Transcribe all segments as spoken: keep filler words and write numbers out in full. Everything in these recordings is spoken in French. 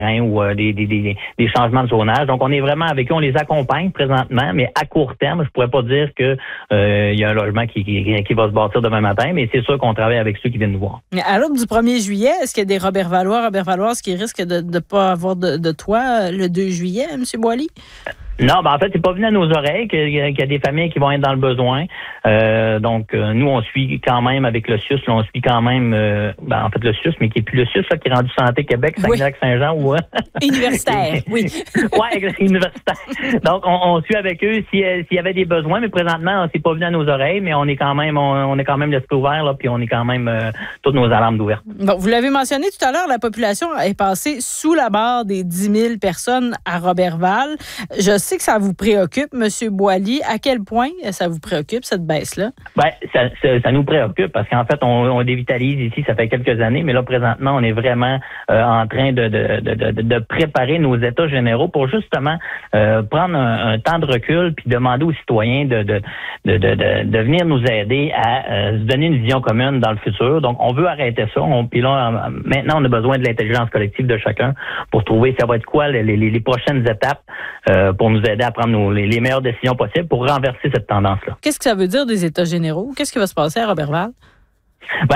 ou euh, des, des, des, des changements de zonage. Donc, on est vraiment avec eux, on les accompagne présentement, mais à court terme, je pourrais pas dire que euh, il y a un logement qui, qui, qui va se bâtir demain matin, mais c'est sûr qu'on travaille avec ceux qui viennent nous voir. À l'aube du premier juillet, est-ce qu'il y a des Robert-Valois, Robert-Valoises qui risquent de ne pas avoir de, de toit le deux juillet, M. Boily? Non, ben en fait, c'est pas venu à nos oreilles qu'il y a des familles qui vont être dans le besoin. Euh, donc, euh, nous, on suit quand même avec le C I U S, là, on suit quand même, euh, ben, en fait, le C I U S, mais qui est plus le C I U S, là, qui est rendu Santé Québec, Saguenay-Lac-Saint-Jean ou... Universitaire, oui. Oui, universitaire. Donc, on, on suit avec eux s'il y avait des besoins, mais présentement, c'est pas venu à nos oreilles, mais on est quand même, on, on est quand même l'esprit ouvert, là, puis on est quand même euh, toutes nos alarmes ouvertes. Bon, vous l'avez mentionné tout à l'heure, la population est passée sous la barre des dix mille personnes à Roberval. Je sais que ça vous préoccupe, M. Boily. À quel point ça vous préoccupe, cette baisse-là? Bien, ça, ça, ça nous préoccupe parce qu'en fait, on, on dévitalise ici, ça fait quelques années, mais là, présentement, on est vraiment euh, en train de, de, de, de, de préparer nos états généraux pour justement euh, prendre un, un temps de recul puis demander aux citoyens de, de, de, de, de, de venir nous aider à euh, se donner une vision commune dans le futur. Donc, on veut arrêter ça. On, puis là, maintenant, on a besoin de l'intelligence collective de chacun pour trouver ça va être quoi les, les, les prochaines étapes euh, pour nous aider à prendre nos, les, les meilleures décisions possibles pour renverser cette tendance-là. Qu'est-ce que ça veut dire des états généraux? Qu'est-ce qui va se passer à Roberval? Ben,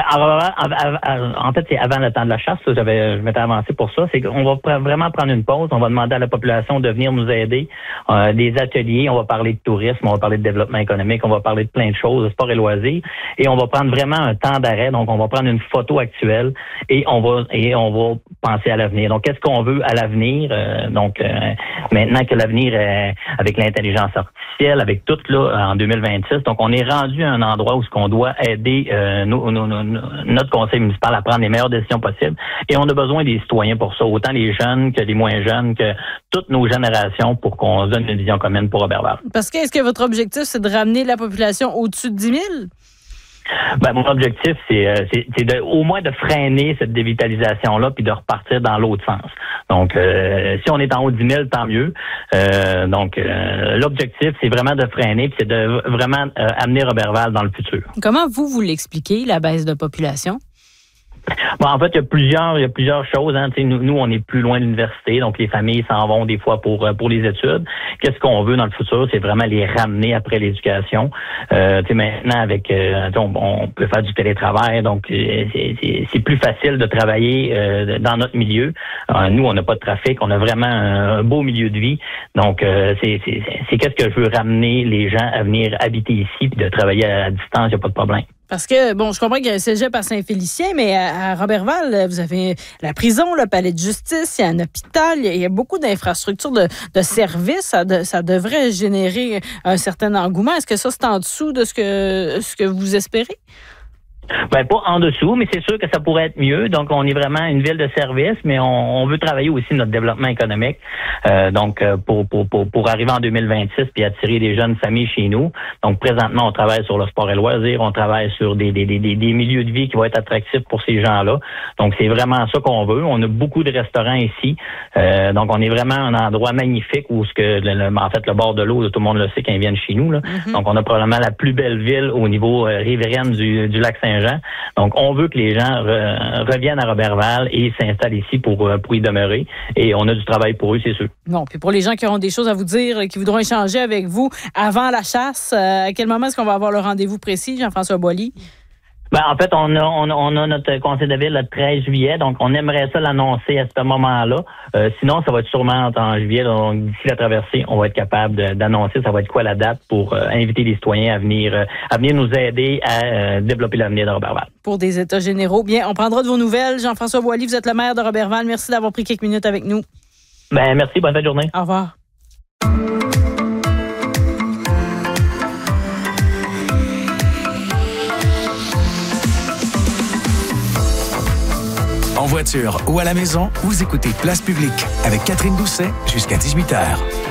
en fait, c'est avant le temps de la chasse. Là, j'avais, je m'étais avancé pour ça. C'est qu'on va vraiment prendre une pause. On va demander à la population de venir nous aider. Euh, des ateliers. On va parler de tourisme. On va parler de développement économique. On va parler de plein de choses, de sport et loisirs. Et on va prendre vraiment un temps d'arrêt. Donc, on va prendre une photo actuelle et on va et on va penser à l'avenir. Donc, qu'est-ce qu'on veut à l'avenir? Euh, donc, euh, maintenant que l'avenir est avec l'intelligence artificielle, avec tout là en deux mille vingt-six. Donc, on est rendu à un endroit où ce qu'on doit aider euh, nos, nos notre conseil municipal à prendre les meilleures décisions possibles. Et on a besoin des citoyens pour ça, autant les jeunes que les moins jeunes, que toutes nos générations pour qu'on se donne une vision commune pour Roberval. Parce que est-ce que votre objectif, c'est de ramener la population au-dessus de dix mille? Ben, mon objectif, c'est, c'est, c'est de, au moins de freiner cette dévitalisation-là puis de repartir dans l'autre sens. Donc, euh, si on est en haut de dix mille, tant mieux. Euh, donc, euh, l'objectif, c'est vraiment de freiner puis c'est de vraiment euh, amener Roberval dans le futur. Comment vous, vous l'expliquez, la baisse de population? Bon, en fait, il y a plusieurs, il y a plusieurs choses. Hein. Nous, nous, on est plus loin de l'université, donc les familles s'en vont des fois pour pour les études. Qu'est-ce qu'on veut dans le futur, c'est vraiment les ramener après l'éducation. Euh, maintenant, avec, euh, on, on peut faire du télétravail, donc c'est, c'est, c'est plus facile de travailler euh, dans notre milieu. Euh, nous, on n'a pas de trafic, on a vraiment un beau milieu de vie. Donc, euh, c'est, c'est, c'est qu'est-ce que je veux ramener les gens à venir habiter ici puis de travailler à distance, il n'y a pas de problème. Parce que, bon, je comprends qu'il y a un cégep à Saint-Félicien, mais à, à Roberval, vous avez la prison, le palais de justice, il y a un hôpital, il y a beaucoup d'infrastructures, de, de services. Ça, de, ça devrait générer un certain engouement. Est-ce que ça, c'est en dessous de ce que, ce que vous espérez? Ben, pas en dessous, mais c'est sûr que ça pourrait être mieux. Donc, on est vraiment une ville de service, mais on, on veut travailler aussi notre développement économique. Euh, donc, pour, pour, pour, pour arriver en deux mille vingt-six puis attirer des jeunes familles chez nous. Donc, présentement, on travaille sur le sport et loisirs, on travaille sur des, des, des, des milieux de vie qui vont être attractifs pour ces gens-là. Donc, c'est vraiment ça qu'on veut. On a beaucoup de restaurants ici. Euh, donc, on est vraiment un endroit magnifique où ce que, le, en fait, le bord de l'eau, tout le monde le sait quand ils viennent chez nous. Là. Mm-hmm. Donc, on a probablement la plus belle ville au niveau euh, riveraine du, du lac Saint-Jean. Donc, on veut que les gens re, reviennent à Roberval et s'installent ici pour, pour y demeurer. Et on a du travail pour eux, c'est sûr. Bon, puis pour les gens qui auront des choses à vous dire, qui voudront échanger avec vous avant la chasse, euh, à quel moment est-ce qu'on va avoir le rendez-vous précis, Jean-François Boily? Ben, en fait, on a, on a, on a notre conseil de ville le treize juillet, donc on aimerait ça l'annoncer à ce moment-là. Euh, sinon, ça va être sûrement en juillet, donc d'ici la traversée, on va être capable de, d'annoncer ça va être quoi la date pour euh, inviter les citoyens à venir, euh, à venir nous aider à euh, développer l'avenir de Roberval. Pour des états généraux, bien, on prendra de vos nouvelles. Jean-François Boily, vous êtes le maire de Roberval. Merci d'avoir pris quelques minutes avec nous. Ben, merci, bonne fin de journée. Au revoir. En voiture ou à la maison, vous écoutez Place Publique avec Catherine Doucet jusqu'à dix-huit heures.